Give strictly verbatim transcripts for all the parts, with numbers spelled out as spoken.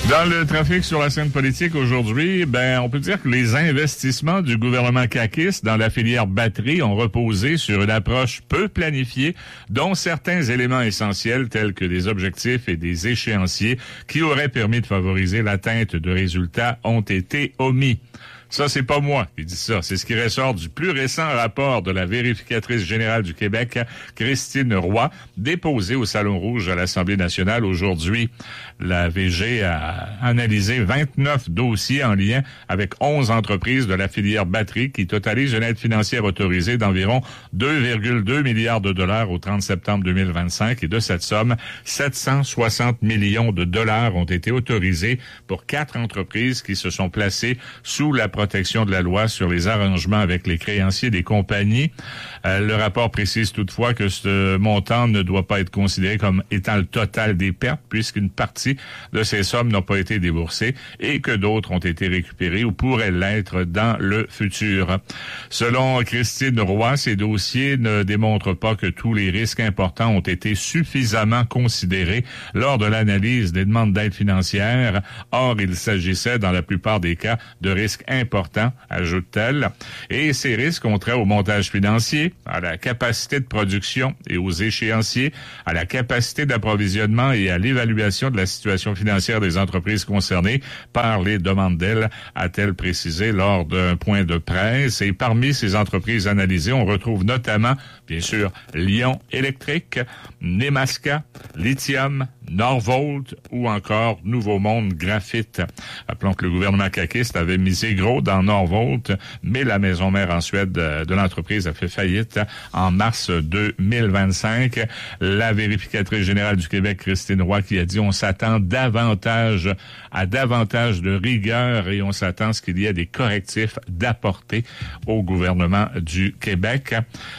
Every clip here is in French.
Dans le trafic sur la scène politique aujourd'hui, ben, on peut dire que les investissements du gouvernement caquiste dans la filière batterie ont reposé sur une approche peu planifiée, dont certains éléments essentiels tels que des objectifs et des échéanciers qui auraient permis de favoriser l'atteinte de résultats ont été omis. Ça, c'est pas moi qui dis ça. C'est ce qui ressort du plus récent rapport de la vérificatrice générale du Québec, Christine Roy, déposé au Salon Rouge à l'Assemblée nationale aujourd'hui. La V G a analysé vingt-neuf dossiers en lien avec onze entreprises de la filière batterie qui totalisent une aide financière autorisée d'environ deux virgule deux milliards de dollars au trente septembre deux mille vingt-cinq. Et de cette somme, sept cent soixante millions de dollars ont été autorisés pour quatre entreprises qui se sont placées sous la protection de la loi sur les arrangements avec les créanciers des compagnies. Euh, le rapport précise toutefois que ce montant ne doit pas être considéré comme étant le total des pertes, puisqu'une partie de ces sommes n'ont pas été déboursées et que d'autres ont été récupérées ou pourraient l'être dans le futur. Selon Christine Roy, ces dossiers ne démontrent pas que tous les risques importants ont été suffisamment considérés lors de l'analyse des demandes d'aide financière. Or, il s'agissait dans la plupart des cas de risques importants, ajoute-t-elle. Et ces risques ont trait au montage financier, à la capacité de production et aux échéanciers, à la capacité d'approvisionnement et à l'évaluation de la situation financière des entreprises concernées par les demandes d'aide, a-t-elle précisé lors d'un point de presse. Et parmi ces entreprises analysées, on retrouve notamment, bien sûr, Lion Électrique, Nemaska, Lithium, Norvolt ou encore Nouveau Monde Graphite. Rappelons que le gouvernement caquiste avait misé gros dans Norvolt, mais la maison mère en Suède de l'entreprise a fait faillite en mars deux mille vingt-cinq. La vérificatrice générale du Québec, Christine Roy, qui a dit on s'attend davantage à davantage de rigueur et on s'attend à ce qu'il y ait des correctifs d'apporter au gouvernement du Québec.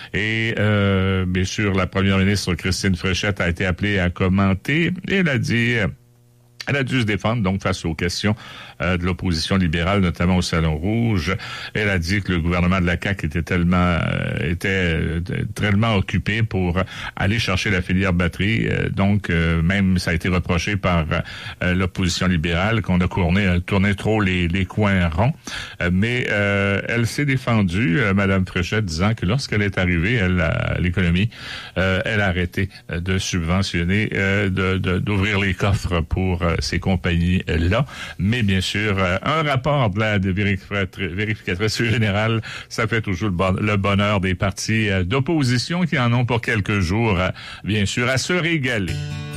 Et euh, bien sûr, la première ministre Christine Fréchette a été appelée à commenter et elle a dit... Elle a dû se défendre donc face aux questions euh, de l'opposition libérale, notamment au Salon Rouge. Elle a dit que le gouvernement de la C A Q était tellement euh, était euh, tellement occupé pour aller chercher la filière batterie. Euh, donc euh, même ça a été reproché par euh, l'opposition libérale qu'on a tourné, euh, tourné trop les, les coins ronds. Euh, mais euh, elle s'est défendue, euh, Madame Fréchette, disant que lorsqu'elle est arrivée, elle à l'économie, euh, elle a arrêté de subventionner, euh, de, de, d'ouvrir les coffres pour euh, ces compagnies-là. Mais bien sûr, un rapport de la de vérificatrice générale, ça fait toujours le, bon, le bonheur des partis d'opposition qui en ont pour quelques jours, bien sûr, à se régaler.